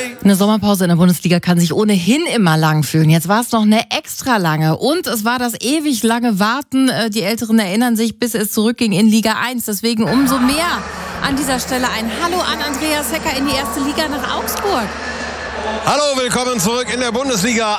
Eine Sommerpause in der Bundesliga kann sich ohnehin immer lang fühlen. Jetzt war es noch eine extra lange und es war das ewig lange Warten. Die Älteren erinnern sich, bis es zurückging in Liga 1. Deswegen umso mehr an dieser Stelle ein Hallo an Andreas Hecker in die erste Liga nach Augsburg. Hallo, willkommen zurück in der Bundesliga.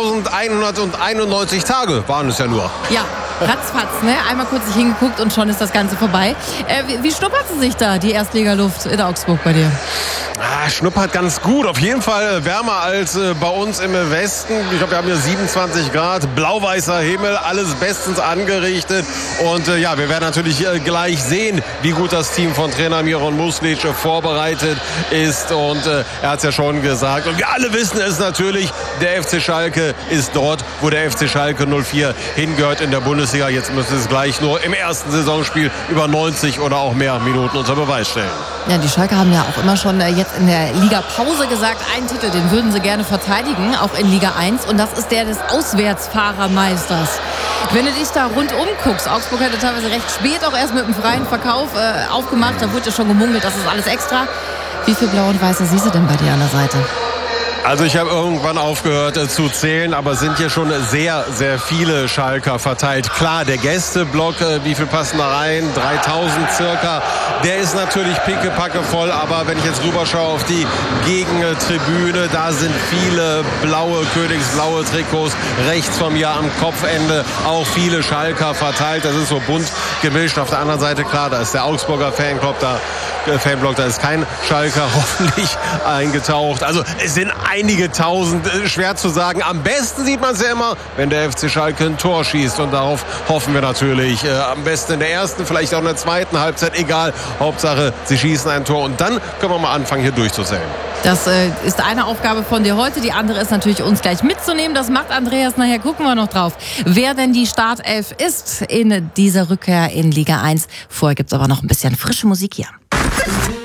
1191 Tage waren es ja nur. Ja, ratzfatz, ne? Einmal kurz sich hingeguckt und schon ist das Ganze vorbei. Wie schnuppert sie sich da, die Erstligaluft in Augsburg bei dir? Schnuppert ganz gut. Auf jeden Fall wärmer als bei uns im Westen. Ich glaube, wir haben hier 27 Grad, blau-weißer Himmel, alles bestens angerichtet. Und wir werden natürlich gleich sehen, wie gut das Team von Trainer Miron Muslic vorbereitet ist. Und er hat es ja schon gesagt. Und wir alle wissen es natürlich, der FC Schalke ist dort, wo der FC Schalke 04 hingehört in der Bundesliga. Jetzt müssen es gleich nur im ersten Saisonspiel über 90 oder auch mehr Minuten unter Beweis stellen. Ja, die Schalke haben ja auch immer schon jetzt in der Liga-Pause gesagt, einen Titel, den würden sie gerne verteidigen, auch in Liga 1. Und das ist der des Auswärtsfahrermeisters. Wenn du dich da rundum guckst, Augsburg hatte teilweise recht spät auch erst mit dem freien Verkauf aufgemacht. Da wurde ja schon gemungelt, das ist alles extra. Wie viel Blau und Weiße siehst du denn bei dir an der Seite? Also ich habe irgendwann aufgehört zu zählen, aber es sind hier schon sehr, sehr viele Schalker verteilt. Klar, der Gästeblock, wie viel passen da rein? 3000 circa. Der ist natürlich pickepacke voll, aber wenn ich jetzt rüberschaue auf die Gegentribüne, da sind viele blaue, königsblaue Trikots. Rechts von mir am Kopfende auch viele Schalker verteilt. Das ist so bunt gemischt. Auf der anderen Seite, klar, da ist der Augsburger Fanblock, da ist kein Schalker hoffentlich eingetaucht. Also es sind einige tausend, schwer zu sagen. Am besten sieht man es ja immer, wenn der FC Schalke ein Tor schießt. Und darauf hoffen wir natürlich. Am besten in der ersten, vielleicht auch in der zweiten Halbzeit. Egal, Hauptsache, sie schießen ein Tor. Und dann können wir mal anfangen, hier durchzuzählen. Das ist eine Aufgabe von dir heute. Die andere ist natürlich, uns gleich mitzunehmen. Das macht Andreas. Nachher gucken wir noch drauf, wer denn die Startelf ist in dieser Rückkehr in Liga 1. Vorher gibt es aber noch ein bisschen frische Musik hier.